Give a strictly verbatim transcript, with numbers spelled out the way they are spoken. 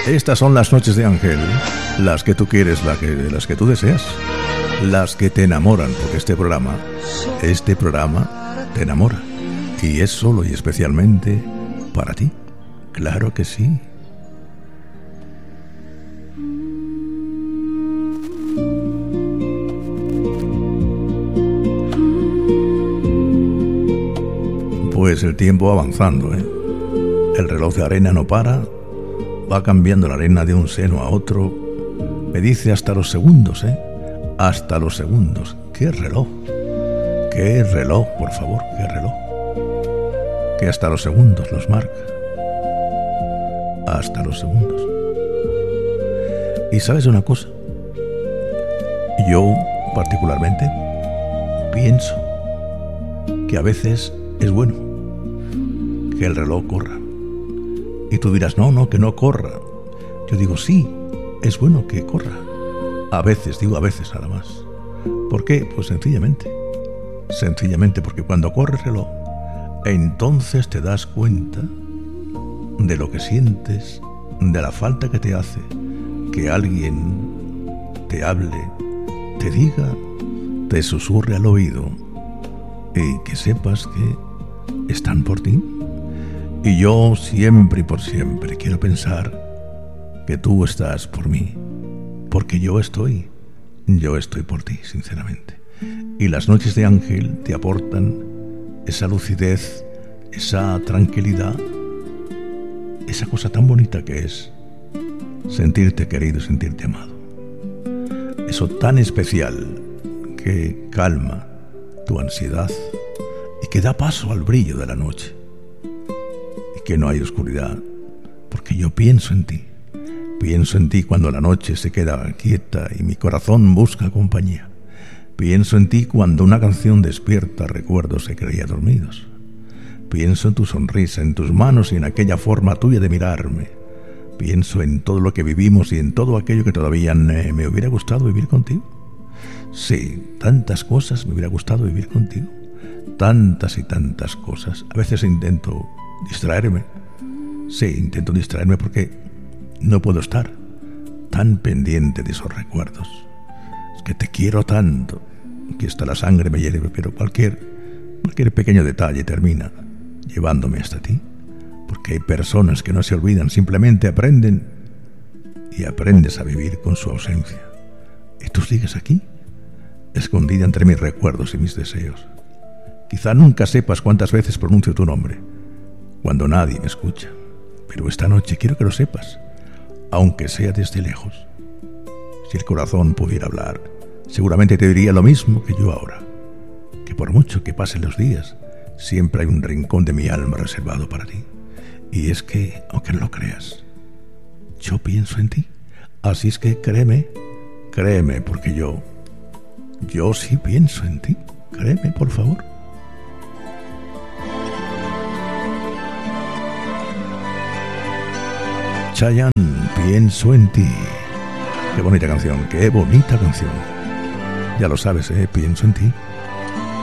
Estas son las noches de Ángel, las que tú quieres, las que, las que tú deseas, las que te enamoran, porque este programa, este programa te enamora, y es solo y especialmente para ti. Claro que sí. Pues el tiempo va avanzando, ¿eh? El reloj de arena no para, va cambiando la arena de un seno a otro. Me dice hasta los segundos, ¿eh? Hasta los segundos. ¡Qué reloj! ¡Qué reloj, por favor! ¡Qué reloj! Que hasta los segundos los marca. Hasta los segundos. Y ¿sabes una cosa? Yo, particularmente, pienso que a veces es bueno que el reloj corra. Y tú dirás, no, no, que no corra. Yo digo, sí, es bueno que corra. A veces, digo a veces nada más. ¿Por qué? Pues sencillamente. Sencillamente porque cuando corre el reloj, entonces te das cuenta de lo que sientes, de la falta que te hace que alguien te hable, te diga, te susurre al oído y que sepas que están por ti. Y yo siempre y por siempre quiero pensar que tú estás por mí, porque yo estoy, yo estoy por ti, sinceramente. Y las noches de Ángel te aportan esa lucidez, esa tranquilidad, esa cosa tan bonita que es sentirte querido y sentirte amado. Eso tan especial que calma tu ansiedad y que da paso al brillo de la noche. Y que no hay oscuridad, porque yo pienso en ti. Pienso en ti cuando la noche se queda quieta y mi corazón busca compañía. Pienso en ti cuando una canción despierta recuerdos que creía dormidos. Pienso en tu sonrisa, en tus manos y en aquella forma tuya de mirarme. Pienso en todo lo que vivimos y en todo aquello que todavía me, me hubiera gustado vivir contigo. Sí, tantas cosas me hubiera gustado vivir contigo. Tantas y tantas cosas. A veces intento distraerme. Sí, intento distraerme porque no puedo estar tan pendiente de esos recuerdos. Es que te quiero tanto que hasta la sangre me hierve, pero cualquier, cualquier pequeño detalle termina llevándome hasta ti. Porque hay personas que no se olvidan, simplemente aprenden y aprendes a vivir con su ausencia. Y tú sigues aquí, escondida entre mis recuerdos y mis deseos. Quizá nunca sepas cuántas veces pronuncio tu nombre, cuando nadie me escucha. Pero esta noche quiero que lo sepas, aunque sea desde lejos. Si el corazón pudiera hablar, seguramente te diría lo mismo que yo ahora, que por mucho que pasen los días, siempre hay un rincón de mi alma reservado para ti. Y es que, aunque no lo creas, yo pienso en ti. Así es que créeme, créeme, porque yo, yo sí pienso en ti. Créeme, por favor. Chayanne, pienso en ti. Qué bonita canción, qué bonita canción. Ya lo sabes, ¿eh? Pienso en ti.